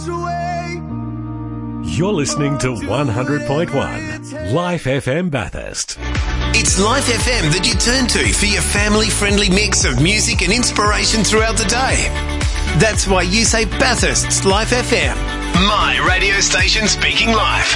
You're listening to 100.1 Life FM Bathurst. It's Life FM that you turn to for your family-friendly mix of music and inspiration throughout the day. That's why you say Bathurst's Life FM. My radio station speaking life.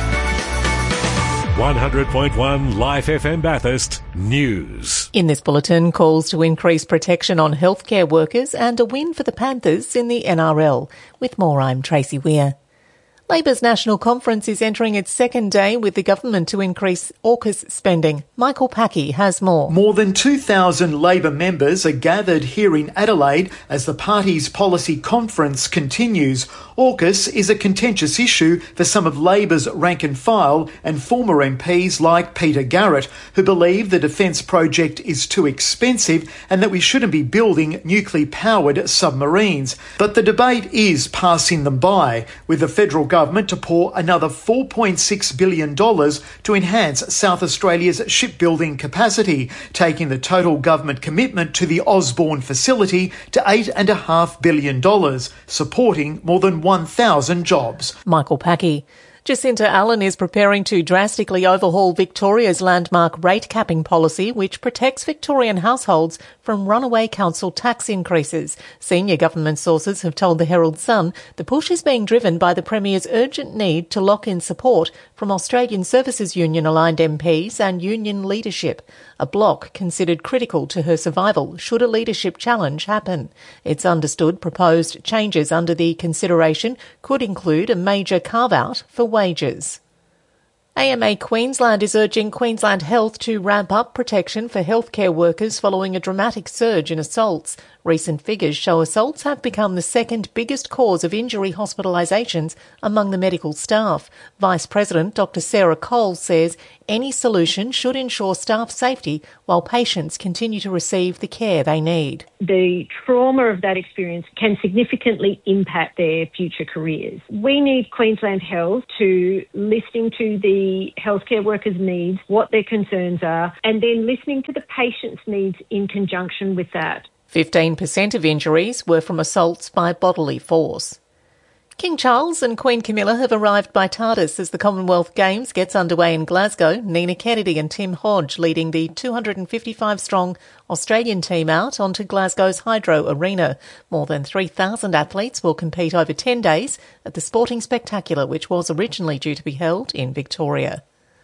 100.1 Life FM Bathurst News. In this bulletin, calls to increase protection on healthcare workers and a win for the Panthers in the NRL. With more, I'm Tracy Weir. Labor's National Conference is entering its second day with the government to increase AUKUS spending. Michael Packey has more. More than 2,000 Labor members are gathered here in Adelaide as the party's policy conference continues. AUKUS is a contentious issue for some of Labor's rank and file and former MPs like Peter Garrett, who believe the defence project is too expensive and that we shouldn't be building nuclear-powered submarines. But the debate is passing them by, with the federal government to pour another $4.6 billion to enhance South Australia's shipbuilding capacity, taking the total government commitment to the Osborne facility to $8.5 billion, supporting more than 1,000 jobs. Michael Packey. Jacinta Allen is preparing to drastically overhaul Victoria's landmark rate capping policy, which protects Victorian households from runaway council tax increases. Senior government sources have told the Herald Sun the push is being driven by the Premier's urgent need to lock in support from Australian Services Union-aligned MPs and union leadership, a bloc considered critical to her survival should a leadership challenge happen. It's understood proposed changes under the consideration could include a major carve-out for wages. AMA Queensland is urging Queensland Health to ramp up protection for healthcare workers following a dramatic surge in assaults. Recent figures show assaults have become the second biggest cause of injury hospitalisations among the medical staff. Vice President Dr Sarah Cole says any solution should ensure staff safety while patients continue to receive the care they need. The trauma of that experience can significantly impact their future careers. We need Queensland Health to listening to the healthcare workers' needs, what their concerns are, and then listening to the patient's needs in conjunction with that. 15% of injuries were from assaults by bodily force. King Charles and Queen Camilla have arrived by TARDIS as the Commonwealth Games gets underway in Glasgow. Nina Kennedy and Tim Hodge leading the 255-strong Australian team out onto Glasgow's Hydro Arena. More than 3,000 athletes will compete over 10 days at the Sporting Spectacular, which was originally due to be held in Victoria.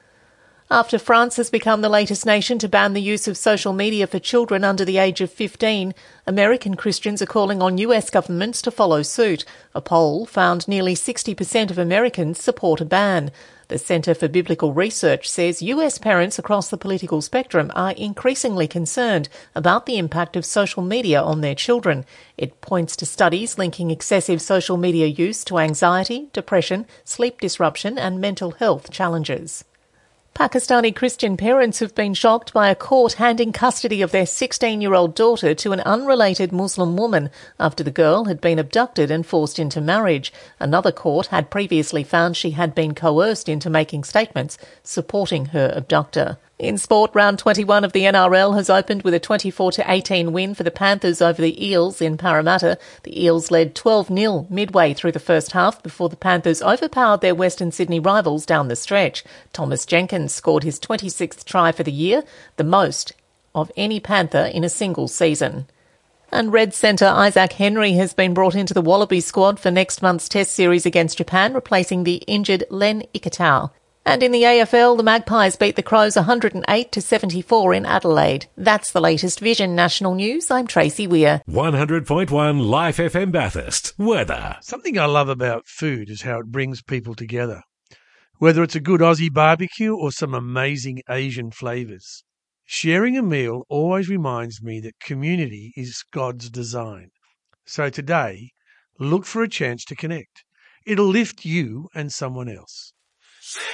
After France has become the latest nation to ban the use of social media for children under the age of 15, American Christians are calling on US governments to follow suit. A poll found nearly 60% of Americans support a ban. The Centre for Biblical Research says US parents across the political spectrum are increasingly concerned about the impact of social media on their children. It points to studies linking excessive social media use to anxiety, depression, sleep disruption and mental health challenges. Pakistani Christian parents have been shocked by a court handing custody of their 16-year-old daughter to an unrelated Muslim woman after the girl had been abducted and forced into marriage. Another court had previously found she had been coerced into making statements supporting her abductor. In sport, round 21 of the NRL has opened with a 24-18 win for the Panthers over the Eels in Parramatta. The Eels led 12-0 midway through the first half before the Panthers overpowered their Western Sydney rivals down the stretch. Thomas Jenkins scored his 26th try for the year, the most of any Panther in a single season. And Red centre Isaac Henry has been brought into the Wallaby squad for next month's Test series against Japan, replacing the injured Len Ikitau. And in the AFL, the Magpies beat the Crows 108-74 in Adelaide. That's the latest Vision National News. I'm Tracy Weir. 100.1 Life FM Bathurst. Weather. Something I love about food is how it brings people together. Whether it's a good Aussie barbecue or some amazing Asian flavours. Sharing a meal always reminds me that community is God's design. So today, look for a chance to connect. It'll lift you and someone else.